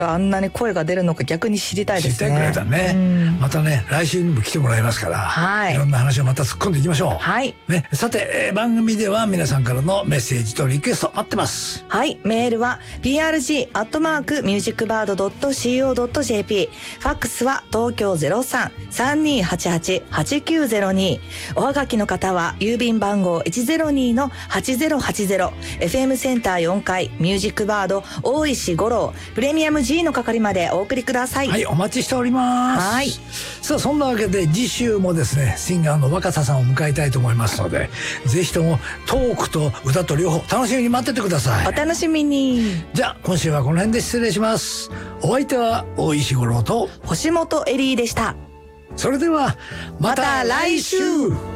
あんなに声が出るのか逆に知りたいですね。 知ってくれたね。またね、来週にも来てもらいますから、 はい、 いろんな話をまた突っ込んでいきましょう。 はい。 ね、さて、番組では皆さんからのメッセージとリクエスト待ってます。 はい、メールは prg@musicbird.co.jp、ファックスは東京 03-3288-8902、おはがきの方は郵便番号 102-8080、FM センター4階ミュージックバード大石五郎プレミアム G の係までお送りください。 はい、お待ちしております。 はい。 さあ、そんなわけで次週もですね、シンガーの若狭さんを迎えたいと思いますので、ぜひともトークと歌と両方楽しみに待っててください。 お楽しみに。 じゃあ今週はこの辺で失礼します。お相手は大石五郎と星本エリーでした。 それではまた来週。